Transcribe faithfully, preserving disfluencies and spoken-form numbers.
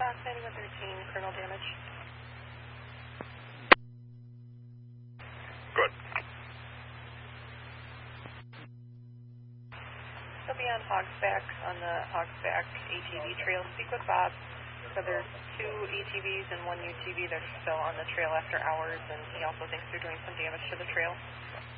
Fox ninety-one thirteen, kernel damage. Good. He'll be on Hogsback, on the Hogsback A T V trail. Speak with Bob. So there's two A T Vs and one U T V that are still on the trail after hours, and he also thinks they're doing some damage to the trail.